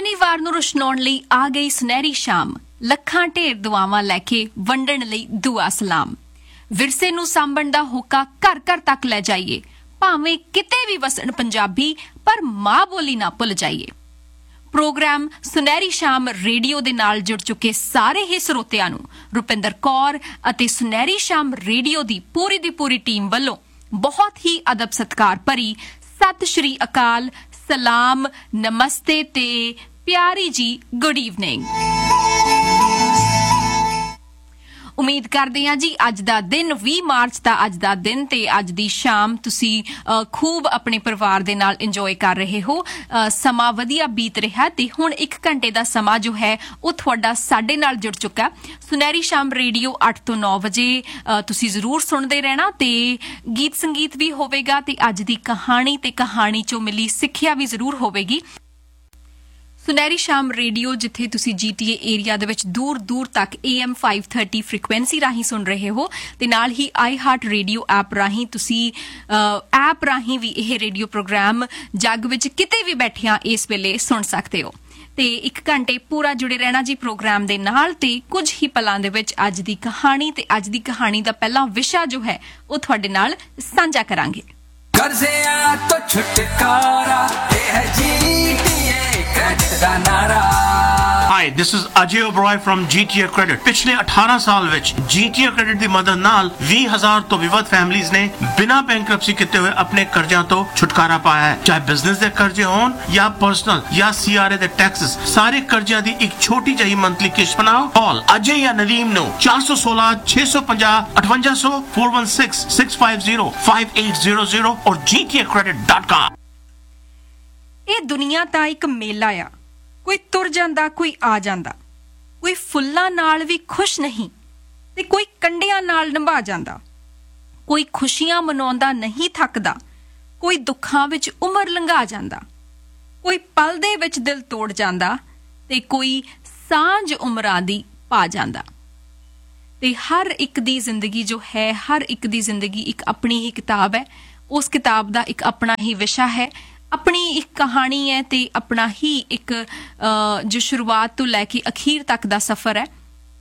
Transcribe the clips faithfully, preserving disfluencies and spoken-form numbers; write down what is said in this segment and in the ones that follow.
शनिवार ਨੂੰ ਰੁਸ਼ਨਾਉਣ ਲਈ ਆ ਗਈ ਸੁਨਹਿਰੀ ਸ਼ਾਮ ਲੱਖਾਂ ਢੇਰ ਦੁਆਵਾਂ ਲੈ ਕੇ ਵੰਡਣ ਲਈ ਦੁਆ ਸਲਾਮ ਵਿਰਸੇ ਨੂੰ ਸਾਂਭਣ ਦਾ ਹੋਕਾ ਘਰ ਘਰ ਤੱਕ ਲੈ ਜਾਈਏ ਭਾਵੇਂ ਕਿਤੇ ਵੀ ਵਸਣ ਪੰਜਾਬੀ ਪਰ ਮਾਂ ਬੋਲੀ ਨਾ ਭੁੱਲ ਜਾਈਏ ਪ੍ਰੋਗਰਾਮ ਸੁਨਹਿਰੀ ਸ਼ਾਮ ਰੇਡੀਓ ਦੇ ਨਾਲ ਜੁੜ ਚੁੱਕੇ ਸਾਰੇ ਹੀ ਸਰੋਤਿਆਂ ਨੂੰ ਰੁਪਿੰਦਰ ਕੌਰ ਅਤੇ ਸੁਨਹਿਰੀ ਸ਼ਾਮ ਰੇਡੀਓ ਦੀ ਪੂਰੀ ਦੀ ਪੂਰੀ ਟੀਮ ਵੱਲੋਂ ਬਹੁਤ ਹੀ ਅਦਬ ਸਤਿਕਾਰ ਭਰੀ ਸਤਿ ਸ਼੍ਰੀ ਅਕਾਲ सलाम नमस्ते ते प्यारी जी गुड इवनिंग उम्मीद करते हैं जी अज दा दिन बीस मार्च दा अज दा दिन ते अज दी शाम तुसी खूब अपने परिवार दे नाल इंजॉय कर रहे हो समा वधिया बीत रहा ते हुण एक घंटे दा समा जो है वो तुहाडा साडे नाल जुड़ चुका सुनहरी शाम रेडियो आठ तो नौ बजे तुसी जरूर सुनदे रहना ते गीत संगीत भी होवेगा ते अज दी कहानी ते कहानी चों मिली सिक्ख्या भी जरूर होवेगी सुनहरी शाम रेडियो जिथे तुसी जीटीए एरिया दे विच दूर दूर तक A M five thirty frequency राही सुन रहे हो ते नाल ही आई हार्ट रेडियो ऐप राही तुसी ऐप राही भी यह रेडियो प्रोग्राम जग विच किते भी बैठिया इस वेले सुन सकते हो ते एक घंटे पूरा जुड़े रहना जी प्रोग्राम दे नाल ते कुछ ही पलां दे विच अज दी कहानी ते अज दी कहानी दा पहला विषय जो है वो तुहाडे नाल सांझा करांगे कर्ज़िया तो छुटकारा ये है जीटीए क्रेडिट दा नारा Hi, this is Ajay Oberoi from G T A Credit. पिछले अठारह साल विच G T A Credit दी मदद नाल बीस हज़ार तो विवध फैमिलीज ने बिना बैंक्रप्सी कीते हुए अपने कर्जियां तो छुटकारा पाया है चाहे बिजनेस दे कर्जे होन या पर्सनल या C R A they taxes सारे कर्जियां दी एक छोटी जही मंथली किश्त बनाओ कॉल अजय या नदीम नो चार सौ सोलह छह सौ पचास अठवंजा सौ four one six six five zero five eight zero zero और G T a credit dot com ਇਹ ਦੁਨੀਆ ਤਾਂ ਇੱਕ ਮੇਲਾ ਆ ਕੋਈ ਤੁਰ ਜਾਂਦਾ ਕੋਈ ਆ ਜਾਂਦਾ ਕੋਈ ਫੁੱਲਾਂ ਨਾਲ ਵੀ ਖੁਸ਼ ਨਹੀਂ ਤੇ ਕੋਈ ਕੰਡਿਆਂ ਨਾਲ ਨਿਭਾ ਜਾਂਦਾ ਕੋਈ ਖੁਸ਼ੀਆਂ ਮਨਾਉਂਦਾ ਨਹੀਂ ਥੱਕਦਾ ਕੋਈ ਦੁੱਖਾਂ ਵਿੱਚ ਉਮਰ ਲੰਘਾ ਜਾਂਦਾ ਕੋਈ ਪਲ ਦੇ ਵਿੱਚ ਦਿਲ ਤੋੜ ਜਾਂਦਾ ਤੇ ਕੋਈ ਸਾਂਝ ਉਮਰਾਂ ਦੀ ਪਾ ਜਾਂਦਾ ਤੇ ਹਰ ਇੱਕ ਦੀ ਜ਼ਿੰਦਗੀ ਜੋ ਹੈ ਹਰ ਇੱਕ ਦੀ ਜ਼ਿੰਦਗੀ ਇੱਕ ਆਪਣੀ ਹੀ ਕਿਤਾਬ ਹੈ ਉਸ ਕਿਤਾਬ ਦਾ ਇੱਕ ਆਪਣਾ ਹੀ ਵਿਸ਼ਾ ਹੈ अपनी एक कहानी है ते अपना ही एक जो शुरुआत तो लैके अखीर तक दा सफर है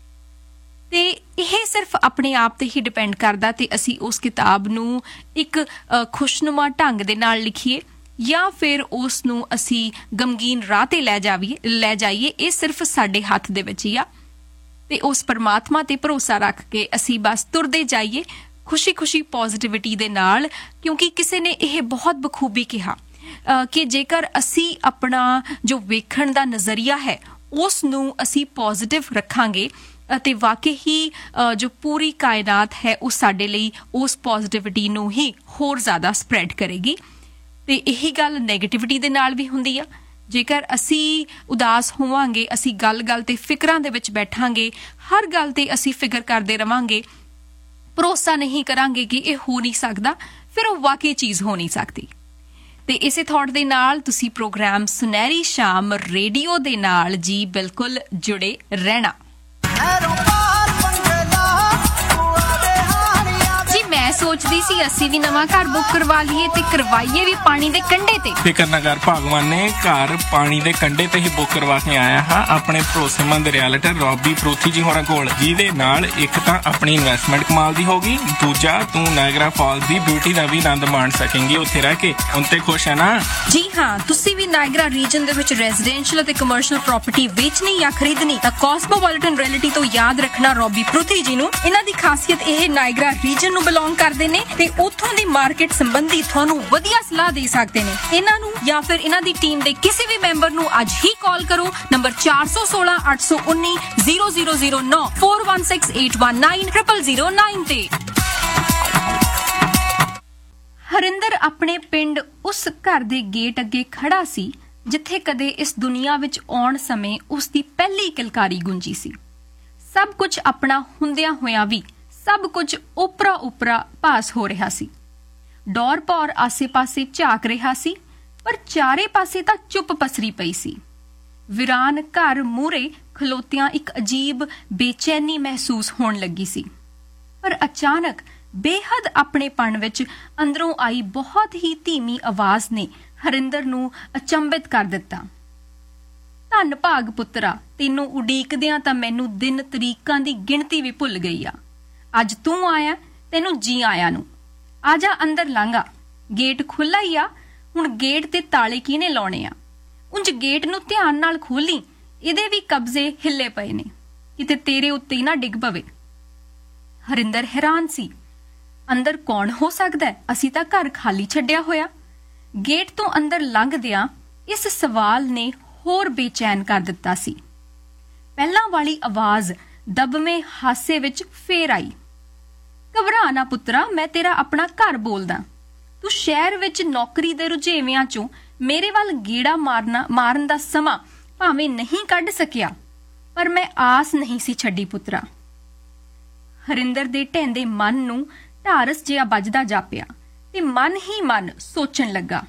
ते यह सिर्फ अपने आप ते ही डिपेंड करदा ते असी उस किताब नू एक खुशनुमा ढंग दे नाल लिखिए या फिर उस नू असी गमगीन राह ते लै जावीए लै जाइए ये सिर्फ साडे हथ दे विच ही आ ते उस परमात्मा ते भरोसा रख के असी बस तुरदे जाइए खुशी खुशी पॉजिटिविटी दे नाल क्योंकि किसी ने यह बहुत बखूबी कहा कि जेकर असी अपना जो वेखण दा नज़रिया है उस नू असी पॉजिटिव रखांगे ते वाकई ही जो पूरी कायनात है उस साडे लई उस पॉजिटिविटी नू ही होर ज़्यादा स्प्रैड करेगी ते यही गल नैगेटिविटी दे नाल भी हुंदी आ जेकर असी उदास होवांगे असी गल गल ते फिकरां दे विच बैठांगे हर गल ते असी फिकर करदे रवांगे भरोसा नहीं करांगे कि ये हो नहीं सकदा फिर वो वाकई चीज़ हो नहीं सकती ਤੇ ਇਸੇ ਥਾਟ ਦੇ ਨਾਲ ਤੁਸੀਂ ਪ੍ਰੋਗਰਾਮ ਸੁਨਹਿਰੀ ਸ਼ਾਮ ਰੇਡੀਓ ਦੇ ਨਾਲ ਜੀ ਬਿਲਕੁਲ ਜੁੜੇ ਰਹਿਣਾ ਜੀ ਮੈਂ ਸੋਚਦੀ ਸੀ ਅਸੀਂ ਵੀ ਨਵਾਂ ਘਰ ਬੁੱਕ ਕਰਵਾ ਲਈਏ ਤੇ ਕਰਵਾਈਏ ਵੀ ਪਾਣੀ ਦੇ ਕੰਢੇ ਤੇ ਫਿਕਰ ਨਾ ਕਰ ਭਗਵਾਨ ਨੇ ਘਰ ਪਾਣੀ ਦੇ ਕੰਢੇ ਤੇ ਹੀ ਬੁੱਕ ਕਰਵਾ ਕੇ ਆਇਆ ਹਾਂ ਆਪਣੇ ਭਰੋਸੇਮੰਦ ਰਿਐਲਟਰ ਰੌਬੀ ਪ੍ਰੂਥੀ ਜੀ ਹੋਰਾਂ ਕੋਲ ਜਿਹਦੇ ਨਾਲ ਇੱਕ ਤਾਂ ਆਪਣੀ ਇਨਵੈਸਟਮੈਂਟ ਕਮਾਲ ਦੀ ਹੋਗੀ ਦੂਜਾ ਤੂੰ ਨਾਇਗਰਾ ਫਾਲਸ ਦੀ ਬਿਊਟੀ ਦਾ ਵੀ ਆਨੰਦ ਮਾਣ ਸਕੇਂਗੀ ਉੱਥੇ ਰਹਿ ਕੇ ਹੁਣ ਤੇ ਖੁਸ਼ ਹੈ ਨਾ ਜੀ ਹਾਂ ਤੁਸੀਂ ਵੀ ਨਾਇਗਰਾ ਰੀਜਨ ਦੇ ਵਿੱਚ ਰੈਜ਼ੀਡੈਂਸ਼ੀਅਲ ਅਤੇ ਕਮਰਸ਼ੀਅਲ ਪ੍ਰਾਪਰਟੀ ਵੇਚਣੀ ਜਾਂ ਖਰੀਦਣੀ ਤਾਂ ਕਾਸਮੋਪੋਲਿਟਨ ਰਿਐਲਿਟੀ ਤੋਂ ਯਾਦ ਰੱਖਣਾ ਰੌਬੀ ਪ੍ਰੂਥੀ ਜੀ ਨੂੰ ਇਹਨਾਂ ਦੀ ਖਾਸੀਅਤ ਇਹ ਨਾਇਗਰਾ ਰੀਜਨ ਨੂੰ ਬਿਲੋਂਗ ਕਰਦੇ ਨੇ ਤੇ ਉੱਥੋਂ ਦੀ ਮਾਰਕੀਟ ਸੰਬੰਧੀ ਤੁਹਾਨੂੰ ਵਧੀਆ ਸਲਾਹ ਦੇ ਸਕਦੇ ਨੇ ਇਹਨਾਂ ਨੂੰ ਜਾਂ ਫਿਰ ਇਹਨਾਂ ਦੀ ਟੀਮ ਦੇ ਕਿਸੇ ਵੀ ਮੈਂਬਰ ਨੂੰ ਅੱਜ ਹੀ ਕਾਲ ਕਰੋ ਨੰਬਰ ਚਾਰ ਸੌ ਸੋਲਾਂ ਅੱਠ ਸੌ ਉੱਨੀ ਜ਼ੀਰੋ ਜ਼ੀਰੋ ਜ਼ੀਰੋ ਨੌ four one six eight one nine zero zero zero nine ਤੇ ਹਰਿੰਦਰ ਆਪਣੇ ਪਿੰਡ ਉਸ ਘਰ ਦੇ ਗੇਟ ਅੱਗੇ ਖੜਾ ਸੀ ਜਿੱਥੇ ਕਦੇ ਇਸ ਦੁਨੀਆ ਵਿੱਚ ਆਉਣ ਸਮੇਂ ਉਸ ਦੀ ਪਹਿਲੀ ਕਿਲਕਾਰੀ ਗੂੰਜੀ ਸੀ ਸਭ ਕੁਝ ਆਪਣਾ ਹੁੰਦਿਆਂ ਹੋਇਆਂ ਵੀ ਸਭ ਕੁਝ ਉਪਰਾ ਉਪਰਾ ਭਾਸ ਹੋ ਰਿਹਾ ਸੀ ਡੌਰ ਪੌਰ ਆਸੇ-ਪਾਸੇ ਝਾਕ ਰਿਹਾ ਸੀ ਪਰ ਚਾਰੇ ਪਾਸੇ ਤਾਂ ਚੁੱਪ ਪਸਰੀ ਪਈ ਸੀ ਵਿਰਾਨ ਘਰ ਮੂਹਰੇ ਖਲੋਤਿਆਂ ਇੱਕ ਅਜੀਬ ਬੇਚੈਨੀ ਮਹਿਸੂਸ ਹੋਣ ਲੱਗੀ ਸੀ ਪਰ ਅਚਾਨਕ ਬੇਹੱਦ ਆਪਣੇਪਣ ਵਿੱਚ ਅੰਦਰੋਂ ਆਈ ਬਹੁਤ ਹੀ ਧੀਮੀ ਆਵਾਜ਼ ਨੇ ਹਰਿੰਦਰ ਨੂੰ ਅਚੰਭਿਤ ਕਰ ਦਿੱਤਾ ਧੰਨ ਭਾਗ ਪੁੱਤਰਾ, ਤੈਨੂੰ ਉਡੀਕਦਿਆਂ ਤਾਂ ਮੈਨੂੰ ਦਿਨ ਤਰੀਕਾਂ ਦੀ ਗਿਣਤੀ ਵੀ ਭੁੱਲ ਗਈ ਆ। ਅੱਜ ਤੂੰ ਆਇਆ, ਤੈਨੂੰ ਜੀ ਆਇਆ ਨੂੰ। ਆ ਜਾ ਅੰਦਰ ਲੰਘਾ, ਗੇਟ ਖੁੱਲ੍ਹਾ ਹੀ ਆ। ਹੁਣ ਗੇਟ ਤੇ ਤਾਲੇ ਕਿਹਨੇ ਲਾਉਣੇ ਆ? ਉਂਝ ਗੇਟ ਨੂੰ ਧਿਆਨ ਨਾਲ ਖੋਲੀ, ਇਹਦੇ ਵੀ ਕਬਜ਼ੇ ਹਿੱਲੇ ਪਏ ਨੇ, ਕਿਤੇ ਤੇਰੇ ਉੱਤੇ ਹੀ ਨਾ ਡਿੱਗ ਪਵੇ। ਹਰਿੰਦਰ ਹੈਰਾਨ ਸੀ, ਅੰਦਰ ਕੌਣ ਹੋ ਸਕਦਾ ਹੈ? ਅਸੀਂ ਤਾਂ ਘਰ ਖਾਲੀ ਛੱਡਿਆ ਹੋਇਆ। ਗੇਟ ਤੋਂ ਅੰਦਰ ਲੰਘਦਿਆਂ ਇਸ ਸਵਾਲ ਨੇ ਹੋਰ ਬੇਚੈਨ ਕਰ ਦਿੱਤਾ ਸੀ। ਪਹਿਲਾਂ ਵਾਲੀ ਆਵਾਜ਼ ਦਬਵੇਂ ਹਾਸੇ ਵਿੱਚ ਫੇਰ ਆਈ। ਘਬਰਾ ਨਾ ਪੁੱਤਰਾ, ਮੈਂ ਤੇਰਾ ਆਪਣਾ ਘਰ ਬੋਲਦਾ। ਤੂੰ ਸ਼ਹਿਰ ਵਿੱਚ ਨੌਕਰੀ ਦੇ ਰੁਝੇਵਿਆਂ ਚੋਂ ਮੇਰੇ ਵੱਲ ਗੇੜਾ ਮਾਰਨਾ ਮਾਰਨ ਦਾ ਸਮਾਂ ਭਾਵੇਂ ਨਹੀਂ ਕੱਢ ਸਕਿਆ, ਪਰ ਮੈਂ ਆਸ ਨਹੀਂ ਸੀ ਛੱਡੀ ਪੁੱਤਰਾ। ਹਰਿੰਦਰ ਦੇ ਢਹਿੰਦੇ ਮਨ ਨੂੰ ਢਾਰਸ ਜਿਹਾ ਵੱਜਦਾ ਜਾਪਿਆ ਤੇ ਮਨ ਹੀ ਮਨ ਸੋਚਣ ਲੱਗਾ,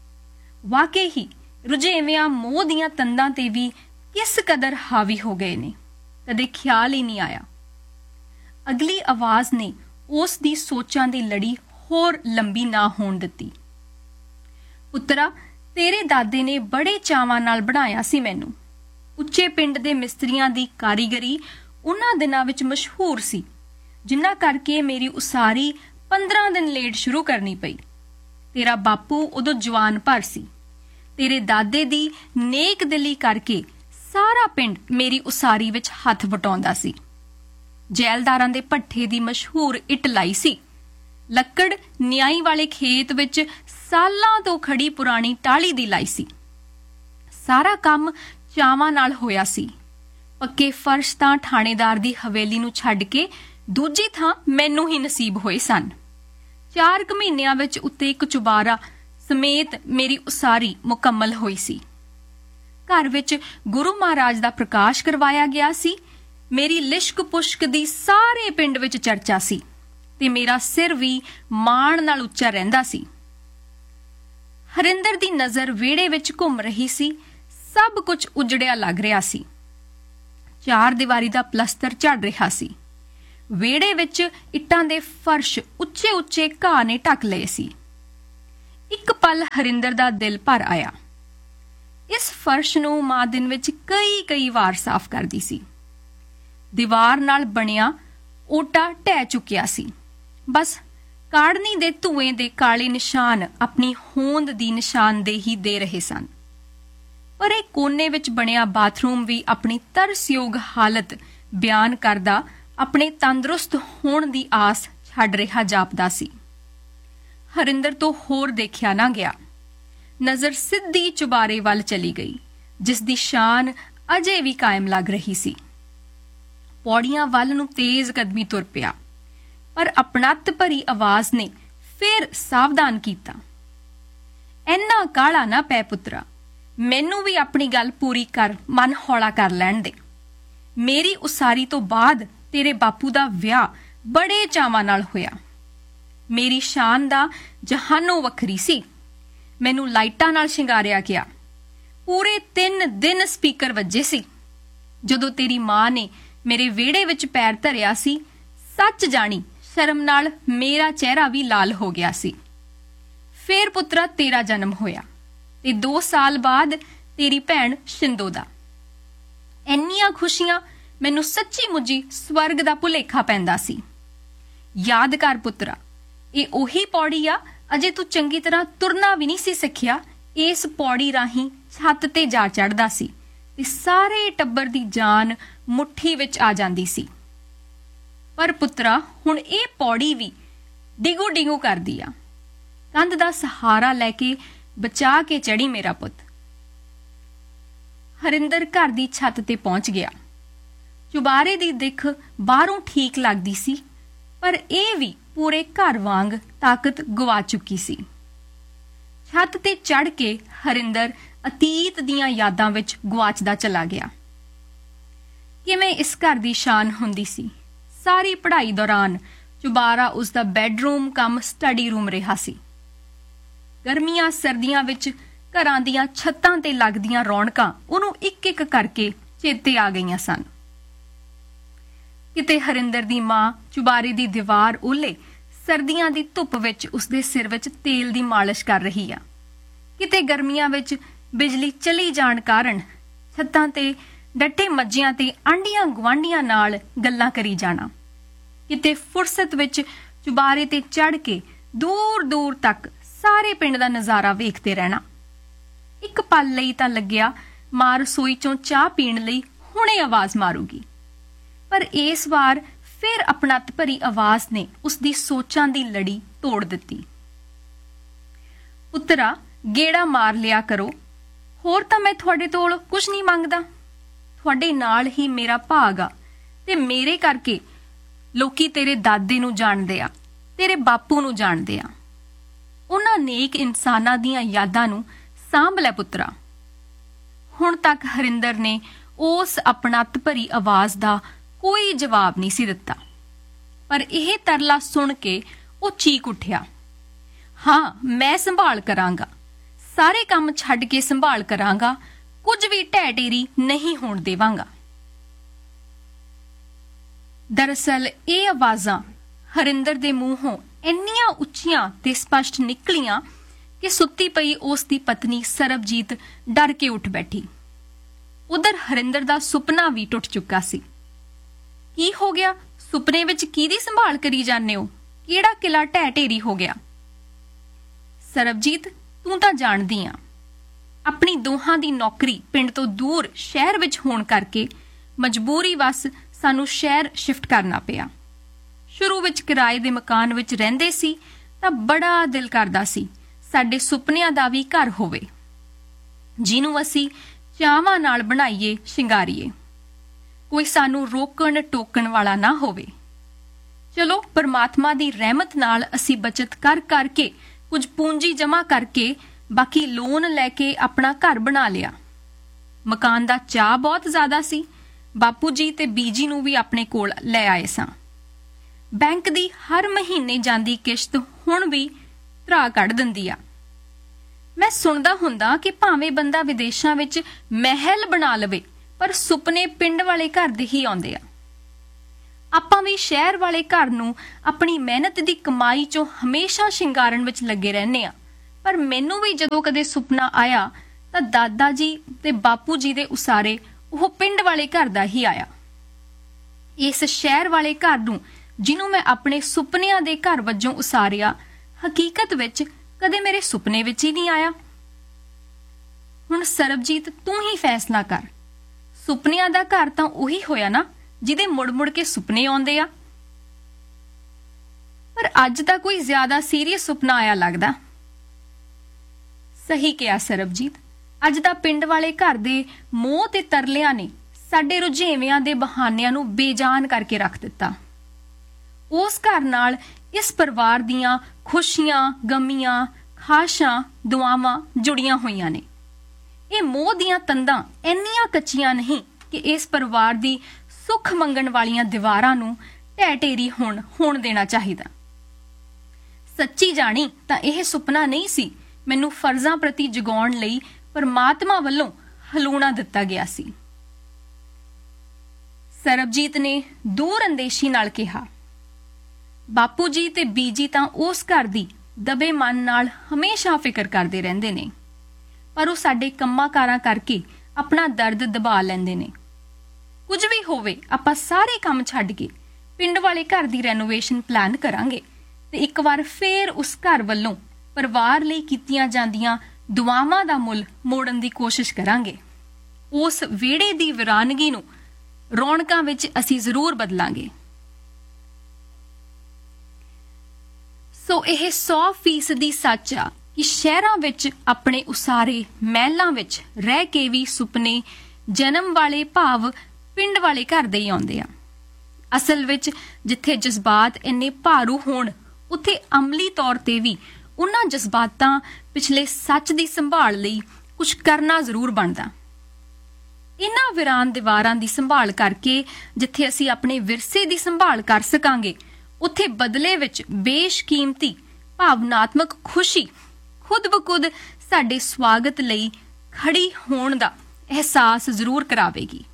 ਵਾਕਈ ਹੀ ਰੁਝੇਵਿਆਂ ਮੋਹ ਦੀਆਂ ਤੰਦਾਂ ਤੇ ਵੀ ਕਿਸ ਕਦਰ ਹਾਵੀ ਹੋ ਗਏ ਨੇ, ਕਦੇ ਖਿਆਲ ਹੀ ਨਹੀਂ ਆਇਆ। ਅਗਲੀ ਆਵਾਜ਼ ਨੇ ਉਸ ਦੀ ਸੋਚਾਂ ਦੀ ਲੜੀ ਹੋਰ ਲੰਬੀ ਨਾ ਹੋਣ ਦਿੱਤੀ। ਪੁੱਤਰਾ, ਤੇਰੇ ਦਾਦੇ ਨੇ ਬੜੇ ਚਾਵਾਂ ਨਾਲ ਬਣਾਇਆ ਸੀ ਮੈਨੂੰ। ਉੱਚੇ ਪਿੰਡ ਦੇ ਮਿਸਤਰੀਆਂ ਦੀ ਕਾਰੀਗਰੀ ਉਹਨਾਂ ਦਿਨਾਂ ਵਿੱਚ ਮਸ਼ਹੂਰ ਸੀ, ਜਿਨ੍ਹਾਂ ਕਰਕੇ ਮੇਰੀ ਉਸਾਰੀ ਪੰਦਰਾਂ ਦਿਨ ਲੇਟ ਸ਼ੁਰੂ ਕਰਨੀ ਪਈ। ਤੇਰਾ ਬਾਪੂ ਉਦੋਂ ਜਵਾਨ ਭਰ ਸੀ। ਤੇਰੇ ਦਾਦੇ ਦੀ ਨੇਕ ਦਿਲੀ ਕਰਕੇ ਸਾਰਾ ਪਿੰਡ ਮੇਰੀ ਉਸਾਰੀ ਵਿੱਚ ਹੱਥ ਵਟਾਉਂਦਾ ਸੀ। ਜੈਲਦਾਰਾਂ ਦੇ ਭੱਠੇ ਦੀ ਮਸ਼ਹੂਰ ਇੱਟ ਲਾਈ ਸੀ। ਲੱਕੜ ਨਿਆਈ ਵਾਲੇ ਖੇਤ ਵਿੱਚ ਸਾਲਾਂ ਤੋਂ ਖੜੀ ਪੁਰਾਣੀ ਟਾਹਲੀ ਦੀ ਲਾਈ ਸੀ। ਸਾਰਾ ਕੰਮ ਚਾਵਾਂ ਨਾਲ ਹੋਇਆ ਸੀ। ਪੱਕੇ ਫਰਸ਼ ਤਾਂ ਥਾਣੇਦਾਰ ਦੀ ਹਵੇਲੀ ਨੂੰ ਛੱਡ ਕੇ ਦੂਜੀ ਥਾਂ ਮੈਨੂੰ ਹੀ ਨਸੀਬ ਹੋਏ ਸਨ। ਚਾਰ ਕੁ ਮਹੀਨਿਆਂ ਵਿੱਚ ਉੱਤੇ ਇੱਕ ਚੁਬਾਰਾ ਸਮੇਤ ਮੇਰੀ ਉਸਾਰੀ ਮੁਕੰਮਲ ਹੋਈ ਸੀ। ਘਰ ਵਿੱਚ ਗੁਰੂ ਮਹਾਰਾਜ ਦਾ ਪ੍ਰਕਾਸ਼ ਕਰਵਾਇਆ ਗਿਆ ਸੀ। ਮੇਰੀ ਲਿਸ਼ਕ ਪੁਸ਼ਕ ਦੀ ਸਾਰੇ ਪਿੰਡ ਵਿੱਚ ਚਰਚਾ ਸੀ ਤੇ ਮੇਰਾ ਸਿਰ ਵੀ ਮਾਣ ਨਾਲ ਉੱਚਾ ਰਹਿੰਦਾ ਸੀ। ਹਰਿੰਦਰ ਦੀ ਨਜ਼ਰ ਵਿਹੜੇ ਵਿੱਚ ਘੁੰਮ ਰਹੀ ਸੀ। ਸਭ ਕੁਝ ਉਜੜਿਆ ਲੱਗ ਰਿਹਾ ਸੀ। ਚਾਰ ਦੀਵਾਰੀ ਦਾ ਪਲਸਤਰ ਝੜ ਰਿਹਾ ਸੀ। ਵਿਹੜੇ ਵਿੱਚ ਇੱਟਾਂ ਦੇ ਫਰਸ਼ ਉੱਚੇ ਉੱਚੇ ਘਾਹ ਨੇ ਢੱਕ ਲਏ ਸੀ। ਇੱਕ ਪਲ ਹਰਿੰਦਰ ਦਾ ਦਿਲ ਭਰ ਆਇਆ। ਇਸ ਫਰਸ਼ ਨੂੰ ਮਾਂ ਦਿਨ ਵਿੱਚ ਕਈ ਕਈ ਵਾਰ ਸਾਫ਼ ਕਰਦੀ ਸੀ। ਦੀਵਾਰ ਨਾਲ ਬਣਿਆ ਓਟਾ ਢਹਿ ਚੁੱਕਿਆ ਸੀ। ਬਸ ਕਾੜਨੀ ਦੇ ਧੂਏ ਦੇ ਕਾਲੇ ਨਿਸ਼ਾਨ ਆਪਣੀ ਹੋਂਦ ਦੀ ਨਿਸ਼ਾਨਦੇਹੀ ਦੇ ਰਹੇ ਸਨ। ਪਰ ਇਹ ਕੋਨੇ ਵਿੱਚ ਬਣਿਆ ਬਾਥਰੂਮ ਵੀ ਆਪਣੀ ਤਰਸਯੋਗ ਹਾਲਤ ਬਿਆਨ ਕਰਦਾ ਆਪਣੇ ਤੰਦਰੁਸਤ ਹੋਣ ਦੀ ਆਸ ਛੱਡ ਰਿਹਾ ਜਾਪਦਾ ਸੀ। ਹਰਿੰਦਰ ਤੋਂ ਹੋਰ ਦੇਖਿਆ ਨਾ ਗਿਆ। ਨਜ਼ਰ ਸਿੱਧੀ ਚੁਬਾਰੇ ਵੱਲ ਚਲੀ ਗਈ, ਜਿਸ ਦੀ ਸ਼ਾਨ ਅਜੇ ਵੀ ਕਾਇਮ ਲੱਗ ਰਹੀ ਸੀ। ਪੌੜੀਆਂ ਵੱਲ ਨੂੰ ਤੇਜ਼ ਕਦਮੀ ਤੁਰ ਪਿਆ, ਪਰ ਅਪਣੱਤ ਭਰੀ ਆਵਾਜ਼ ਨੇ ਫੇਰ ਸਾਵਧਾਨ ਕੀਤਾ। ਇੰਨਾ ਕਾਹਲਾ ਨਾ ਪੈ ਪੁੱਤਰਾ, ਮੈਨੂੰ ਵੀ ਆਪਣੀ ਗੱਲ ਪੂਰੀ ਕਰ, ਮਨ ਹੌਲਾ ਕਰ ਲੈਣ ਦੇ। ਮੇਰੀ ਉਸਾਰੀ ਤੋਂ ਬਾਅਦ ਤੇਰੇ ਬਾਪੂ ਦਾ ਵਿਆਹ ਬੜੇ ਚਾਵਾਂ ਨਾਲ ਹੋਇਆ। ਮੇਰੀ ਸ਼ਾਨ ਦਾ ਜਹਾਨੋਂ ਵੱਖਰੀ ਸੀ। ਮੈਨੂੰ ਲਾਈਟਾਂ ਨਾਲ ਸ਼ਿੰਗਾਰਿਆ ਗਿਆ। ਪੂਰੇ ਤਿੰਨ ਦਿਨ ਸਪੀਕਰ ਵੱਜੇ ਸੀ। ਜਦੋਂ ਤੇਰੀ ਮਾਂ ਨੇ ਮੇਰੇ ਵਿਹੜੇ ਵਿੱਚ ਪੈਰ ਧਰਿਆ ਸੀ, ਸੱਚ ਜਾਣੀ ਸ਼ਰਮ ਨਾਲ ਮੇਰਾ ਚਿਹਰਾ ਵੀ ਲਾਲ ਹੋ ਗਿਆ ਸੀ। ਫੇਰ ਪੁੱਤਰਾ ਤੇਰਾ ਜਨਮ ਹੋਇਆ ਤੇ ਦੋ ਸਾਲ ਬਾਅਦ ਤੇਰੀ ਭੈਣ ਸ਼ਿੰਦੋ ਦਾ। ਇੰਨੀਆਂ ਖੁਸ਼ੀਆਂ ਮੈਨੂੰ ਸੱਚੀ ਮੁੱਚੀ ਸਵਰਗ ਦਾ ਭੁਲੇਖਾ ਪੈਂਦਾ ਸੀ। ਯਾਦ ਕਰ ਪੁੱਤਰਾ, ਇਹ ਉਹੀ ਪੌੜੀ ਆ, ਅਜੇ ਤੂੰ ਚੰਗੀ ਤਰ੍ਹਾਂ ਤੁਰਨਾ ਵੀ ਨਹੀਂ ਸੀ ਸਿੱਖਿਆ। ਇਸ ਪੌੜੀ ਰਾਹੀਂ ਛੱਤ ਤੇ ਜਾ ਚੜ੍ਹਦਾ ਸੀ ਤੇ ਸਾਰੇ ਟੱਬਰ ਦੀ ਜਾਨ ਮੁੱਠੀ ਵਿੱਚ ਆ ਜਾਂਦੀ ਸੀ। ਪਰ ਪੁੱਤਰਾ, ਹੁਣ ਇਹ ਪੌੜੀ ਵੀ ਡਿਗੂ ਡਿਗੂ ਕਰਦੀ ਆ। ਕੰਧ ਦਾ ਸਹਾਰਾ ਲੈ ਕੇ ਬਚਾ ਕੇ ਚੜੀ ਮੇਰਾ ਪੁੱਤ। ਹਰਿੰਦਰ ਘਰ ਦੀ ਛੱਤ ਤੇ ਪਹੁੰਚ ਗਿਆ। ਚੁਬਾਰੇ ਦੀ ਦਿੱਖ ਬਾਹਰੋਂ ਠੀਕ ਲੱਗਦੀ ਸੀ, ਪਰ ਇਹ ਵੀ ਪੂਰੇ ਘਰ ਵਾਂਗ ਤਾਕਤ ਗਵਾ ਚੁੱਕੀ ਸੀ। ਛੱਤ ਤੇ ਚੜ੍ਹ ਕੇ ਹਰਿੰਦਰ ਅਤੀਤ ਦੀਆਂ ਯਾਦਾਂ ਵਿੱਚ ਗੁਆਚਦਾ ਚਲਾ ਗਿਆ। ਕਿਵੇਂ ਇਸ ਘਰ ਦੀ ਸ਼ਾਨ ਹੁੰਦੀ ਸੀ। ਸਾਰੀ ਪੜ੍ਹਾਈ ਦੌਰਾਨ ਚੁਬਾਰਾ ਉਸ ਦਾ ਬੈੱਡਰੂਮ ਕਮ ਸਟੱਡੀ ਰੂਮ ਰਿਹਾ ਸੀ। ਗਰਮੀਆਂ ਸਰਦੀਆਂ ਵਿੱਚ ਘਰਾਂ ਦੀਆਂ ਛੱਤਾਂ ਤੇ ਲੱਗਦੀਆਂ ਰੌਣਕਾਂ ਉਹਨੂੰ ਇੱਕ ਇੱਕ ਕਰਕੇ ਚੇਤੇ ਆ ਗਈਆਂ ਸਨ। ਕਿਤੇ ਹਰਿੰਦਰ ਦੀ ਮਾਂ ਚੁਬਾਰੇ ਦੀ ਦੀਵਾਰ ਓਲੇ ਸਰਦੀਆਂ ਦੀ ਧੁੱਪ ਵਿੱਚ ਉਸਦੇ ਸਿਰ ਵਿੱਚ ਤੇਲ ਦੀ ਮਾਲਿਸ਼ ਕਰ ਰਹੀ ਆ। ਕਿਤੇ ਗਰਮੀਆਂ ਵਿੱਚ ਬਿਜਲੀ ਚਲੀ ਜਾਣ ਕਾਰਨ ਛੱਤਾਂ ਤੇ ਡੱਟੇ ਮੱਝਿਆਂ ਤੇ ਆਂਢੀਆਂ ਗੁਆਂਢੀਆਂ ਨਾਲ ਗੱਲਾਂ ਕਰੀ ਜਾਣਾ। ਕਿਤੇ ਫੁਰਸਤ ਵਿੱਚ ਚੁਬਾਰੇ ਤੇ ਚੜ੍ਹ ਕੇ ਦੂਰ ਦੂਰ ਤੱਕ ਸਾਰੇ ਪਿੰਡ ਦਾ ਨਜ਼ਾਰਾ ਵੇਖਦੇ ਰਹਿਣਾ। ਇੱਕ ਪਲ ਲਈ ਤਾਂ ਲੱਗਿਆ ਮਾਂ ਰਸੋਈ ਚੋਂ ਚਾਹ ਪੀਣ ਲਈ ਹੁਣੇ ਆਵਾਜ਼ ਮਾਰੂਗੀ, ਪਰ ਇਸ ਵਾਰ ਫਿਰ ਆਪਣਤ ਭਰੀ ਆਵਾਜ਼ ਨੇ ਉਸਦੀ ਸੋਚਾਂ ਦੀ ਲੜੀ ਤੋੜ ਦਿੱਤੀ। ਪੁੱਤਰਾ, ਗੇੜਾ ਮਾਰ ਲਿਆ ਕਰੋ, ਹੋਰ ਤਾਂ ਮੈਂ ਤੁਹਾਡੇ ਤੋਂ ਕੁਝ ਨਹੀਂ ਮੰਗਦਾ। ਤੁਹਾਡੇ ਨਾਲ ਹੀ ਮੇਰਾ ਭਾਗ ਆ ਤੇ ਮੇਰੇ ਕਰਕੇ ਲੋਕੀ ਤੇਰੇ ਦਾਦੇ ਨੂੰ ਜਾਣਦੇ ਆ, ਤੇਰੇ ਬਾਪੂ ਨੂੰ ਜਾਣਦੇ ਆ। ਉਹਨਾਂ ਨੇਕ ਇਨਸਾਨਾਂ ਦੀਆਂ ਯਾਦਾਂ ਨੂੰ ਸਾਂਭ ਲੈ ਪੁੱਤਰਾ। ਹੁਣ ਤੱਕ ਹਰਿੰਦਰ ਨੇ ਉਸ ਆਪਣਤ ਭਰੀ ਆਵਾਜ਼ ਦਾ ਕੋਈ ਜਵਾਬ ਨਹੀਂ ਸੀ ਦਿੱਤਾ, ਪਰ ਇਹ ਤਰਲਾ ਸੁਣ ਕੇ ਉਹ ਚੀਕ ਉੱਠਿਆ, ਹਾਂ ਮੈਂ ਸੰਭਾਲ ਕਰਾਂਗਾ, ਸਾਰੇ ਕੰਮ ਛੱਡ ਕੇ ਸੰਭਾਲ ਕਰਾਂਗਾ, ਕੁਝ ਵੀ ਢਹਿ ਢੇਰੀ ਨਹੀਂ ਹੋਣ ਦੇਵਾਂਗਾ। ਦਰਅਸਲ ਇਹ ਆਵਾਜ਼ਾਂ ਹਰਿੰਦਰ ਦੇ ਮੂੰਹੋਂ ਇੰਨੀਆਂ ਉੱਚੀਆਂ ਤੇ ਸਪਸ਼ਟ ਨਿਕਲੀਆਂ ਕਿ ਸੁੱਤੀ ਪਈ ਉਸ ਦੀ ਪਤਨੀ ਸਰਬਜੀਤ ਡਰ ਕੇ ਉੱਠ ਬੈਠੀ। ਉਧਰ ਹਰਿੰਦਰ ਦਾ ਸੁਪਨਾ ਵੀ ਟੁੱਟ ਚੁੱਕਾ ਸੀ। ਕੀ ਹੋ ਗਿਆ? ਸੁਪਨੇ ਵਿੱਚ ਕਿਹਦੀ ਸੰਭਾਲ ਕਰੀ ਜਾਂਦੇ ਹੋ? ਕਿਹੜਾ ਕਿਲਾ ਢਹਿ ਢੇਰੀ ਹੋ ਗਿਆ? ਸਰਬਜੀਤ, ਤੂੰ ਤਾਂ ਜਾਣਦੀ ਆ, ਆਪਣੀ ਦੋਹਾਂ ਦੀ ਨੌਕਰੀ ਪਿੰਡ ਤੋਂ ਦੂਰ ਸ਼ਹਿਰ ਵਿੱਚ ਹੋਣ ਕਰਕੇ ਮਜਬੂਰੀ ਵਸ ਸਾਨੂੰ ਸ਼ਹਿਰ ਸ਼ਿਫਟ ਕਰਨਾ ਪਿਆ। ਸ਼ੁਰੂ ਵਿੱਚ ਕਿਰਾਏ ਦੇ ਮਕਾਨ ਵਿੱਚ ਰਹਿੰਦੇ ਸੀ ਤਾਂ ਬੜਾ ਦਿਲ ਕਰਦਾ ਸੀ ਸਾਡੇ ਸੁਪਨਿਆਂ ਦਾ ਵੀ ਘਰ ਹੋਵੇ, ਜਿਹਨੂੰ ਅਸੀਂ ਚਾਵਾਂ ਨਾਲ ਬਣਾਈਏ, ਸ਼ਿੰਗਾਰੀਏ, ਕੋਈ ਸਾਨੂੰ ਰੋਕਣ ਟੋਕਣ ਵਾਲਾ ਨਾ ਹੋਵੇ। ਚਲੋ ਪਰਮਾਤਮਾ ਦੀ ਰਹਿਮਤ ਨਾਲ ਅਸੀਂ ਬਚਤ ਕਰ ਕਰਕੇ ਕੁਝ ਪੂੰਜੀ ਜਮ੍ਹਾਂ ਕਰਕੇ ਬਾਕੀ ਲੋਨ ਲੈ ਕੇ ਆਪਣਾ ਘਰ ਬਣਾ ਲਿਆ। ਮਕਾਨ ਦਾ ਚਾਅ ਬਹੁਤ ਜ਼ਿਆਦਾ ਸੀ। ਬਾਪੂ ਜੀ ਤੇ ਬੀਜੀ ਨੂੰ ਵੀ ਆਪਣੇ ਕੋਲ ਲੈ ਆਏ ਸਾਂ। ਬੈਂਕ ਦੀ ਹਰ ਮਹੀਨੇ ਜਾਂਦੀ ਕਿਸ਼ਤ ਹੁਣ ਵੀ ਧਰਾ ਕੱਢ ਦਿੰਦੀ ਆ। ਮੈਂ ਸੁਣਦਾ ਹੁੰਦਾ ਕਿ ਭਾਵੇਂ ਬੰਦਾ ਵਿਦੇਸ਼ਾਂ ਵਿੱਚ ਮਹਿਲ ਬਣਾ ਲਵੇ, ਪਰ ਸੁਪਨੇ ਪਿੰਡ ਵਾਲੇ ਘਰ ਦੇ ਹੀ ਆਉਂਦੇ ਆ। ਆਪਾਂ ਵੀ ਸ਼ਹਿਰ ਵਾਲੇ ਘਰ ਨੂੰ ਆਪਣੀ ਮਿਹਨਤ ਦੀ ਕਮਾਈ ਚੋਂ ਹਮੇਸ਼ਾ ਸ਼ਿੰਗਾਰਨ ਵਿੱਚ ਲੱਗੇ ਰਹਿੰਦੇ ਆ, ਪਰ ਮੈਨੂੰ ਵੀ ਜਦੋਂ ਕਦੇ ਸੁਪਨਾ ਆਇਆ ਤਾਂ ਦਾਦਾ ਜੀ ਤੇ ਬਾਪੂ ਜੀ ਦੇ ਉਸਾਰੇ ਉਹ ਪਿੰਡ ਵਾਲੇ ਘਰ ਦਾ ਹੀ ਆਇਆ। ਇਸ ਸ਼ਹਿਰ ਵਾਲੇ ਘਰ ਨੂੰ ਜਿਹਨੂੰ ਮੈਂ ਆਪਣੇ ਸੁਪਨਿਆਂ ਦੇ ਘਰ ਵਜੋਂ ਉਸਾਰਿਆ, ਹਕੀਕਤ ਵਿੱਚ ਕਦੇ ਮੇਰੇ ਸੁਪਨੇ ਵਿੱਚ ਹੀ ਨਹੀਂ ਆਇਆ। ਹੁਣ ਸਰਬਜੀਤ, ਤੂੰ ਹੀ ਫੈਸਲਾ ਕਰ। ਸੁਪਨਿਆਂ ਦਾ ਘਰ ਤਾਂ ਉਹੀ ਹੋਇਆ ਨਾ ਜਿਹਦੇ ਮੁੜ ਮੁੜ ਕੇ ਸੁਪਨੇ ਆਉਂਦੇ ਆ। ਪਰ ਅੱਜ ਤਾਂ ਕੋਈ ਜ਼ਿਆਦਾ ਸੀਰੀਅਸ ਸੁਪਨਾ ਆਇਆ ਲੱਗਦਾ। ਸਹੀ ਕਿਹਾ ਸਰਬਜੀਤ, ਅੱਜ ਦਾ ਪਿੰਡ ਵਾਲੇ ਘਰ ਦੇ ਮੋਹ ਤੇ ਤਰਲਿਆਂ ਨੇ ਸਾਡੇ ਰੁਝੇਵਿਆਂ ਦੇ ਬਹਾਨਿਆਂ ਨੂੰ ਬੇਜਾਨ ਕਰਕੇ ਰੱਖ ਦਿੱਤਾ। ਉਸ ਘਰ ਨਾਲ ਇਸ ਪਰਿਵਾਰ ਦੀਆਂ ਖੁਸ਼ੀਆਂ, ਗਮੀਆਂ, ਖਾਸ਼ਾਂ, ਦੁਆਵਾਂ ਜੁੜੀਆਂ ਹੋਈਆਂ ਨੇ। ਇਹ ਮੋਹ ਦੀਆਂ ਤੰਦਾਂ ਇੰਨੀਆਂ ਕੱਚੀਆਂ ਨਹੀਂ ਕਿ ਇਸ ਪਰਿਵਾਰ ਦੀ ਸੁੱਖ ਮੰਗਣ ਵਾਲੀਆਂ ਦੀਵਾਰਾਂ ਨੂੰ ਢਹਿ ਢੇਰੀ ਹੋਣ ਹੋਣ ਦੇਣਾ ਚਾਹੀਦਾ। ਸੱਚੀ ਜਾਣੀ ਤਾਂ ਇਹ ਸੁਪਨਾ ਨਹੀਂ ਸੀ, ਮੈਨੂੰ ਫਰਜ਼ਾਂ ਪ੍ਰਤੀ ਜਗਾਉਣ ਲਈ ਪਰਮਾਤਮਾ ਵੱਲੋਂ ਹਲੂਣਾ ਦਿੱਤਾ ਗਿਆ ਸੀ। ਸਰਬਜੀਤ ਨੇ ਦੂਰ ਅੰਦੇਸ਼ੀ ਨਾਲ ਕਿਹਾ, ਬਾਪੂ ਜੀ ਤੇ ਬੀਜੀ ਤਾਂ ਉਸ ਘਰ ਦੀ ਦਬੇ ਮਨ ਨਾਲ ਹਮੇਸ਼ਾ ਫਿਕਰ ਕਰਦੇ ਰਹਿੰਦੇ ਨੇ, ਪਰ ਉਹ ਸਾਡੇ ਕੰਮਾਂ ਕਾਰਾਂ ਕਰਕੇ ਆਪਣਾ ਦਰਦ ਦਬਾ ਲੈਂਦੇ ਨੇ। ਕੁਝ ਵੀ ਹੋਵੇ, ਆਪਾਂ ਸਾਰੇ ਕੰਮ ਛੱਡ ਕੇ ਪਿੰਡ ਵਾਲੇ ਘਰ ਦੀ ਰੈਨੋਵੇਸ਼ਨ ਪਲਾਨ ਕਰਾਂਗੇ ਤੇ ਇੱਕ ਵਾਰ ਫੇਰ ਉਸ ਘਰ ਵੱਲੋਂ ਪਰਿਵਾਰ ਲਈ ਕੀਤੀਆਂ ਜਾਂਦੀਆਂ ਦੁਆਵਾਂ ਦਾ ਮੁੱਲ ਮੋੜਨ ਦੀ ਕੋਸ਼ਿਸ਼ ਕਰਾਂਗੇ। ਉਸ ਵਿਹੜੇ ਦੀ ਵਿਰਾਨਗੀ ਨੂੰ ਰੌਣਕਾਂ ਵਿੱਚ ਅਸੀਂ ਜ਼ਰੂਰ ਬਦਲਾਂਗੇ। ਸੋ ਇਹ ਸੌ ਫੀਸਦੀ ਸੱਚ ਆ ਕਿ ਸ਼ਹਿਰਾਂ ਵਿੱਚ ਆਪਣੇ ਉਸਾਰੇ ਮਹਿਲਾਂ ਵਿੱਚ ਰਹਿ ਕੇ ਵੀ ਸੁਪਨੇ ਜਨਮ ਵਾਲੇ ਭਾਵ ਪਿੰਡ ਵਾਲੇ ਘਰ ਦੇ ਹੀ ਆਉਂਦੇ ਆ। ਅਸਲ ਵਿੱਚ ਜਿੱਥੇ ਜਜ਼ਬਾਤ ਇੰਨੇ ਭਾਰੂ ਹੋਣ, ਉੱਥੇ ਅਮਲੀ ਤੌਰ ਤੇ ਵੀ ਉਹਨਾਂ ਜਜ਼ਬਾਤਾਂ ਪਿਛਲੇ ਸੱਚ ਦੀ ਸੰਭਾਲ ਲਈ ਕੁਝ ਕਰਨਾ ਜ਼ਰੂਰ ਬਣਦਾ। ਇਹਨਾਂ ਵੀਰਾਨ ਦੀਵਾਰਾਂ ਦੀ ਸੰਭਾਲ ਕਰਕੇ ਜਿੱਥੇ ਅਸੀਂ ਆਪਣੇ ਵਿਰਸੇ ਦੀ ਸੰਭਾਲ ਕਰ ਸਕਾਂਗੇ, ਉੱਥੇ ਬਦਲੇ ਵਿੱਚ ਬੇਸ਼ਕੀਮਤੀ ਭਾਵਨਾਤਮਕ ਖੁਸ਼ੀ ਖੁਦ ਬਖੁਦ ਸਾਡੇ ਸਵਾਗਤ ਲਈ ਖੜੀ ਹੋਣ ਦਾ ਅਹਿਸਾਸ ਜ਼ਰੂਰ ਕਰਾਵੇਗੀ।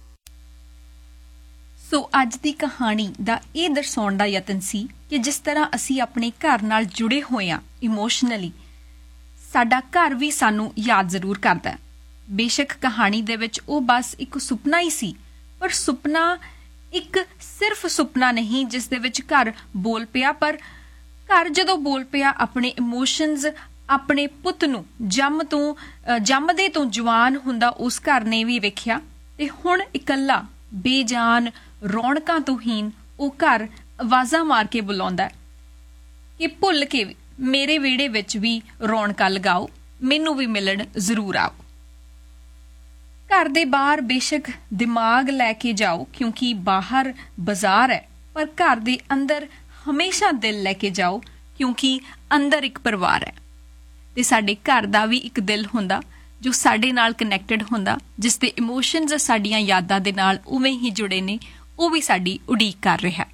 ਸੋ ਅੱਜ ਦੀ ਕਹਾਣੀ ਦਾ ਇਹ ਦਰਸਾਉਣ ਦਾ ਯਤਨ ਸੀ ਕਿ ਜਿਸ ਤਰ੍ਹਾਂ ਅਸੀਂ ਆਪਣੇ ਘਰ ਨਾਲ ਜੁੜੇ ਹੋਏ ਹਾਂ ਇਮੋਸ਼ਨਲੀ, ਸਾਡਾ ਘਰ ਵੀ ਸਾਨੂੰ ਯਾਦ ਜ਼ਰੂਰ ਕਰਦਾ। ਬੇਸ਼ੱਕ ਕਹਾਣੀ ਦੇ ਵਿੱਚ ਉਹ ਬਸ ਇੱਕ ਸੁਪਨਾ ਹੀ ਸੀ, ਪਰ ਸੁਪਨਾ ਇੱਕ ਸਿਰਫ ਸੁਪਨਾ ਨਹੀਂ ਜਿਸ ਦੇ ਵਿੱਚ ਘਰ ਬੋਲ ਪਿਆ, ਪਰ ਘਰ ਜਦੋਂ ਬੋਲ ਪਿਆ ਆਪਣੇ ਇਮੋਸ਼ਨਸ, ਆਪਣੇ ਪੁੱਤ ਨੂੰ ਜੰਮ ਤੋਂ ਅ, ਜੰਮਦੇ ਤੋਂ ਜਵਾਨ ਹੁੰਦਾ ਉਸ ਘਰ ਨੇ ਵੀ ਵੇਖਿਆ ਤੇ ਹੁਣ ਇਕੱਲਾ ਬੇਜਾਨ ਰੌਣਕਾਂ ਤੋਂ ਹੀਨ ਉਹ ਘਰ ਆਵਾਜ਼ਾਂ ਮਾਰ ਕੇ ਬੁਲਾਉਂਦਾ ਹੈ ਕਿ ਭੁੱਲ ਕੇ ਵੀ ਮੇਰੇ ਵਿਹੜੇ ਵਿੱਚ ਵੀ ਰੌਣਕਾਂ ਲਗਾਓ, ਮੈਨੂੰ ਵੀ ਮਿਲਣ ਜ਼ਰੂਰ ਆਓ। ਘਰ ਦੇ ਬਾਹਰ ਬੇਸ਼ੱਕ ਦਿਮਾਗ ਲੈ ਕੇ ਜਾਓ ਕਿਉਂਕਿ ਬਾਹਰ ਬਾਜ਼ਾਰ ਹੈ, ਪਰ ਘਰ ਦੇ ਅੰਦਰ ਹਮੇਸ਼ਾ ਦਿਲ ਲੈ ਕੇ ਜਾਓ ਕਿਉਂਕਿ ਅੰਦਰ ਇੱਕ ਪਰਿਵਾਰ ਹੈ। ਤੇ ਸਾਡੇ ਘਰ ਦਾ ਵੀ ਇੱਕ ਦਿਲ ਹੁੰਦਾ ਜੋ ਸਾਡੇ ਨਾਲ ਕਨੈਕਟਡ ਹੁੰਦਾ, ਜਿਸ ਦੇ ਇਮੋਸ਼ਨਸ ਸਾਡੀਆਂ ਯਾਦਾਂ ਦੇ ਨਾਲ ਉਵੇਂ ਹੀ ਜੁੜੇ ਨੇ, ਉਹ ਵੀ ਸਾਡੀ ਉਡੀਕ ਕਰ ਰਿਹਾ।